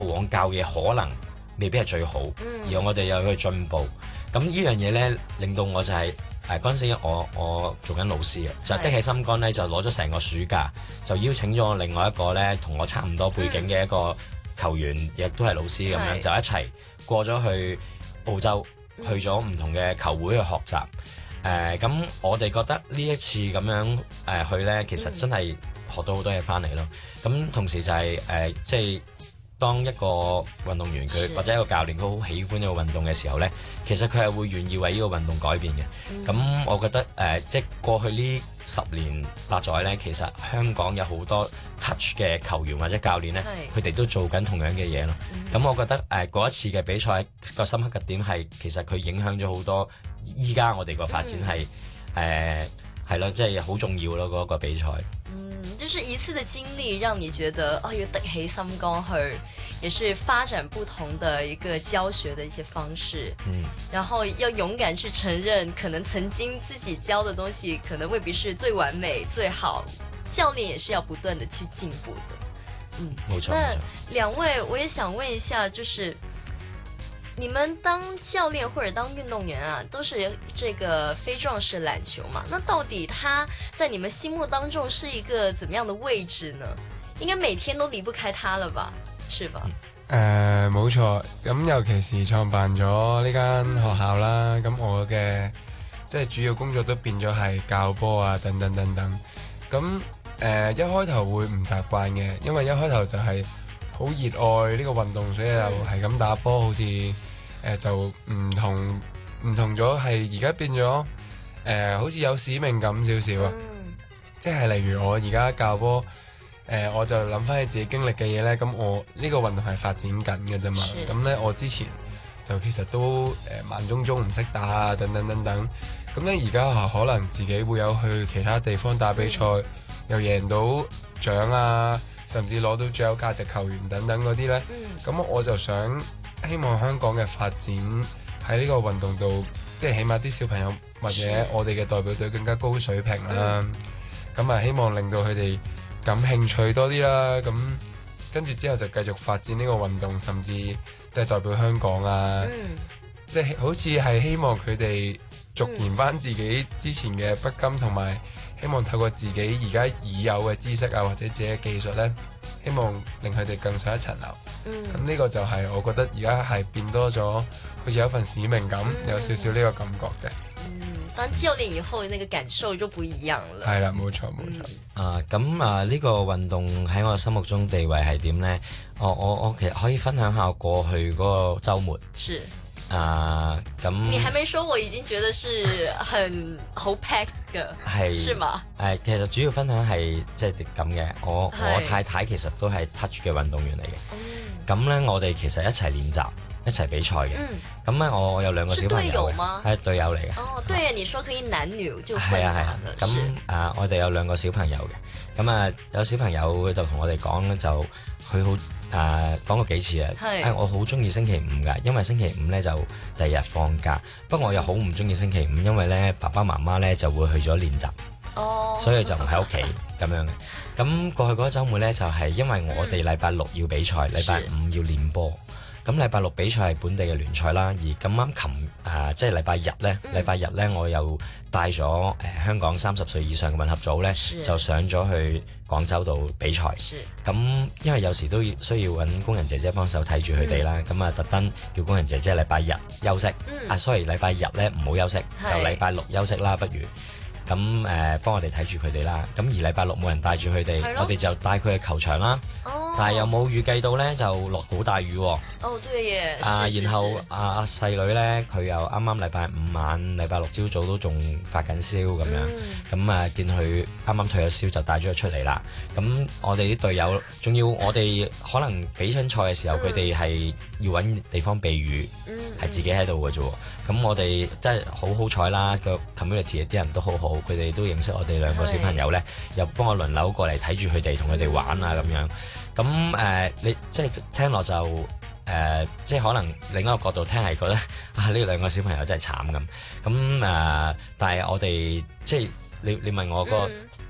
往教嘢可能未必係最好，而我哋又去進步。咁呢樣嘢咧，令到我就係嗰陣時我做緊老師嘅，就的起心肝咧，就攞咗成個暑假，就邀請咗另外一個咧同我差唔多背景嘅一個球員，亦都係老師咁樣，就一齊過咗去澳洲，去咗唔同嘅球會去學習。咁我哋覺得呢一次咁樣去咧，其實真係學到好多嘢翻嚟咯。咁同時就係即係當一個運動員佢或者一個教練佢好喜歡一個運動嘅時候咧，其實佢係會願意為呢個運動改變嘅。咁我覺得即係過去呢10年8載咧，其實香港有好多 touch 嘅球員或者教練咧，佢哋都做緊同樣嘅嘢咯。咁我覺得嗰一次嘅比賽個深刻嘅點係，其實佢影響咗好多依家我哋個發展係係咯，即係好重要咯嗰個比賽。 就是一次的經歷，讓你覺得要的起心肝去，也是發展不同的一個教學的一些方式。然後要勇敢去承認，可能曾經自己教的東西，可能未必是最完美、最好。教練也是要不斷的去進步的。 冇錯。 那兩位，我也想問一下，就是你們當教練或者當運動員啊，都是這個非撞式籃球嘛？那到底他在你們心目當中是一個怎麼樣的位置呢？應該每天都離不開他了吧？是吧？ 冇錯。咁尤其是創辦咗呢間學校啦，咁我嘅即係主要工作都變咗係教波啊，等等等等。咁一開頭會唔習慣嘅，因為一開頭就係好熱愛呢個運動，所以就係咁打波，好似就唔同咗，係而家變咗好似有使命感少少啊！即係例如我而家教波，我就諗翻起自己經歷嘅嘢呢。咁我呢個運動係發展緊嘅啫嘛。咁呢，我之前就其實都慢中唔識打啊，等等等等。咁呢，而家可能自己會有去其他地方打比賽，又贏到獎啊，甚至攞到最有價值球員等等嗰啲呢。咁我就想希望香港嘅發展喺呢個運動度，即係起碼啲小朋友或者我哋嘅代表隊更加高水平啦。咁啊，希望令到佢哋感興趣多啲啦。咁跟住之後就繼續發展呢個運動，甚至即係代表香港啊。即係好似係希望佢哋續延翻自己之前嘅不甘，同埋希望透過自己而家已有嘅知識啊，或者自己嘅技術呢，希望令佢哋更上一層樓。咁呢個就係我覺得而家係變多咗，好似有一份使命感，有少少呢個感覺嘅。 當教練以後，那個感受就不一樣了。 係啦，冇錯。 咁呢個運動喺我心目中地位係點呢？我其實可以分享下過去嗰個週末。 是。 咁你還沒說，我已經覺得是很好 pack 嘅，係，是嗎？ 其實主要分享係即係咁嘅，我太太其實都係 touch 嘅運動員嚟嘅。咁咧，我哋其實一齊練習，一齊比賽嘅。咁咧，我有2個小朋友嘅，係隊友嚟嘅。哦， 對啊，你說可以男女就分嘛的。 咁我哋有2個小朋友嘅。咁有小朋友就同我哋講咧，就佢好。講過幾次啊！我好中意星期5㗎，因為星期5咧就第2日放假。不過我又好唔中意星期5，因為咧爸爸媽媽咧就會去咗練習，所以就唔喺屋企咁樣嘅。咁過去嗰個週末咧就係因為我哋禮拜6要比賽，禮拜5要練波。咁禮拜6比賽係本地嘅聯賽啦，而咁啱即係禮拜日咧，我又帶咗香港30歲以上嘅混合組咧，就上咗去廣州度比賽。咁因為有時都需要揾工人姐姐幫手睇住佢哋啦，咁特登叫工人姐姐禮拜日休息。sorry，禮拜日咧唔好休息，就禮拜6休息啦，不如。咁幫我哋睇住佢哋啦。咁而禮拜6冇人帶住佢哋，我哋就帶佢去球場啦。但係又冇預計到咧，就落好大雨。 對耶。 然後阿細女咧，佢又啱啱禮拜5晚、禮拜6朝早都仲發緊燒咁樣。咁見佢啱啱退咗燒，就帶咗佢出嚟啦。咁我哋啲隊友，仲要我哋可能比親賽嘅時候，佢哋係要揾地方避雨，係自己喺度嘅啫。咁我哋真係好彩啦，個 community 啲人都好好，佢哋都認識我哋2個小朋友咧，又幫我輪流過嚟睇住佢哋，同佢哋玩啊咁樣。咁你即係聽落就即係可能另一個角度聽係覺得呢2個小朋友真係慘咁。但係我哋即係你問我個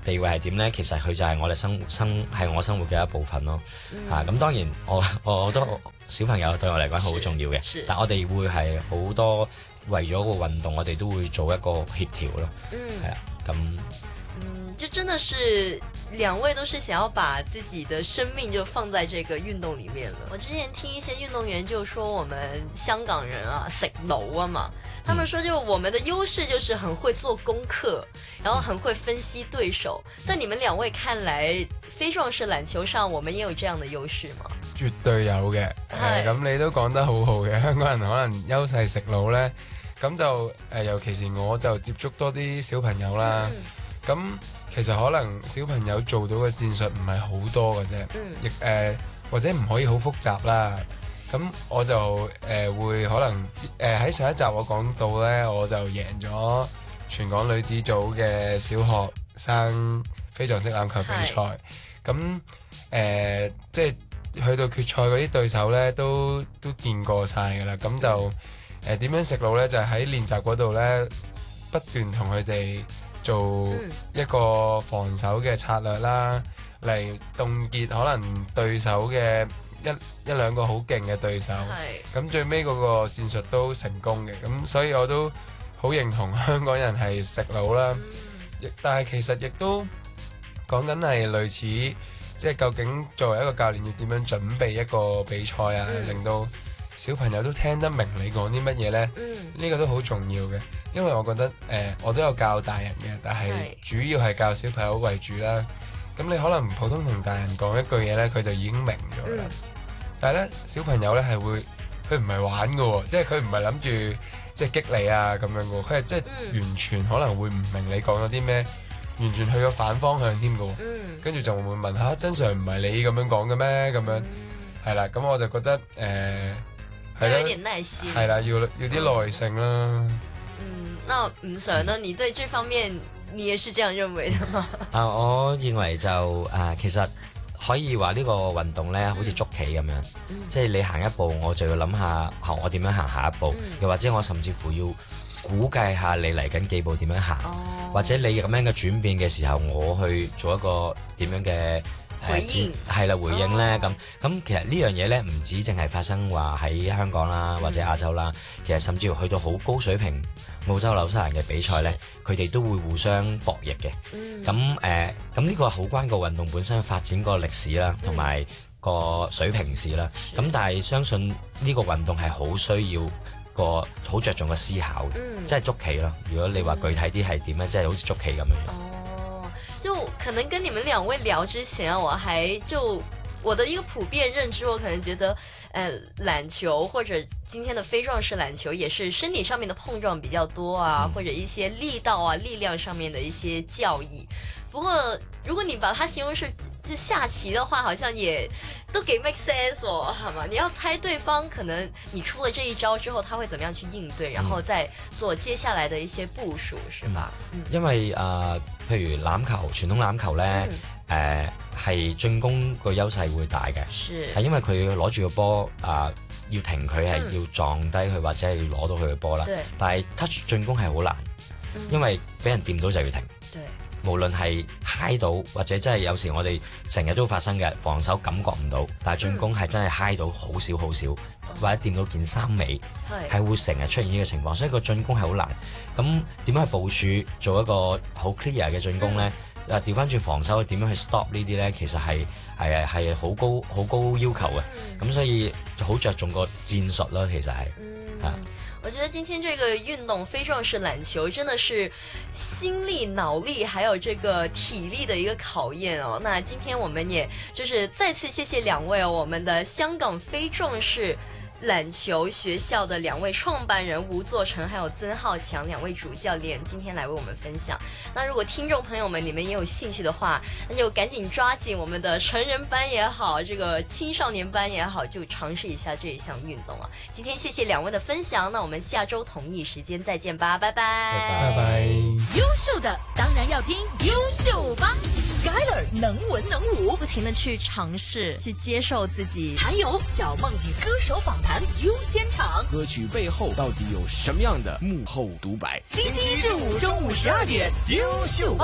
地位係點咧？其實佢就係我哋係我生活嘅一部分咯。咁當然我都小朋友對我嚟講好重要嘅，但我哋會係好多為咗個運動，我哋都會做一個協調咯。係啊，咁就真的是兩位都是想要把自己的生命就放在這個運動裡面了。我之前聽一些運動員就說，我們香港人啊食腦啊嘛，他們說就我們的優勢就是很會做功課，然後很會分析對手。在你們兩位看來，非壯士籃球上我們也有這樣的優勢嗎？ 絕對有嘅。咁你都講得好好嘅，香港人可能優勢食腦呢。咁就尤其是我就接觸多啲小朋友啦。咁其實可能小朋友做到嘅戰術唔係好多嘅啫，亦或者唔可以好複雜啦。咁我就會可能喺上一集我講到呢，我就贏咗全港女子組嘅小學生非壯式籃球比賽。咁即係去到決賽嗰啲對手呢，都見過晒㗎啦。咁就點樣食腦呢？就係喺練習嗰度呢，不斷同佢哋做一個防守嘅策略啦，嚟凍結可能對手嘅一兩個好勁嘅對手。咁最尾嗰個戰術都成功嘅，咁所以我都好認同香港人係食腦啦。但係其實亦都講緊係類似，即係究竟作為一個教練要點樣準備一個比賽啊，令到小朋友都聽得明你講啲乜嘢呢？呢個都好重要嘅，因為我覺得我都有教大人嘅，但係主要係教小朋友為主啦。咁你可能普通同大人講一句嘢呢，佢就已經明咗啦。但係呢，小朋友呢係會，佢唔係玩㗎喎，即係佢唔係諗住即係激你啊咁樣嘅喎，佢係即係完全可能會唔明你講咗啲咩，完全去咗反方向添㗎喎。跟住就會問下，真相唔係你咁樣講嘅咩？咁樣係啦，咁我就覺得要有一點耐心， 係啦，要啲耐性啦。 那吳 Sir呢？你對這方面你也是這樣認為的嗎？ 我認為就其實可以話呢個運動呢，好似捉棋咁樣，即係你行一步，我就要諗下我點樣行下一步，又或者我甚至乎要估計下你嚟緊幾步點樣行，或者你咁樣嘅轉變嘅時候，我去做一個點樣嘅回應咧。咁其實呢樣嘢咧，唔止淨係發生話喺香港啦，或者亞洲啦，其實甚至乎去到好高水平澳洲紐西蘭嘅比賽咧，佢哋都會互相博弈嘅。咁呢個好關個運動本身發展個歷史啦，同埋個水平事啦。咁但係相信呢個運動係好需要個好着重個思考，即係捉棋咯。如果你話具體啲係點咧，即係好似捉棋咁樣。 就可能跟你們兩位聊之前啊，我的一個普遍認知，我可能覺得，籃球或者今天的非壯士籃球也是身體上面的碰撞比較多啊，或者一些力道啊、力量上面的一些較異。不過如果你把它形容是就下棋的話，好像也都幾 make sense 哦，係嘛？你要猜對方，可能你出了這一招之後，他會怎麼樣去應對，然後再做接下來的一些部署，是吧？ 因為譬如籃球，傳統籃球呢，係進攻個優勢會大嘅，係因為佢攞住個波要停佢係要撞低佢或者係要攞到佢嘅波啦。但係 touch 進攻係好難，因為俾人掂到就要停。無論係嗨到或者真係有時我哋成日都發生嘅，防守感覺唔到，但係進攻係真係嗨到好少，或者掂到件衫尾，係會成日出現呢個情況，所以個進攻係好難。咁點樣去部署做一個好 clear 嘅進攻呢？調翻轉防守點樣去 stop 呢啲呢？其實係好高要求嘅。咁所以就好着重個戰術啦，其實係。 我覺得今天這個運動非壯士籃球真的是心力、腦力還有這個體力的一個考驗哦。那今天我們也就是再次謝謝兩位哦，我們的香港非壯士籃球學校的兩位創辦人吳作成還有曾浩強兩位主教練今天來為我們分享。那如果聽眾朋友們你們也有興趣的話，那就趕緊抓緊我們的成人班也好，這個青少年班也好，就嘗試一下這一項運動啊。今天謝謝兩位的分享，那我們下周同一時間再見吧，拜拜。 拜拜。 優秀的當然要聽優秀幫 Skyler 能文能武， 不停地去嘗試去接受自己， 還有小夢與歌手訪談優先場， 歌曲背後到底有什麼樣的幕後獨白？ 星期一至五中午12點，優秀幫。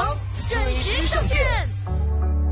準時上線。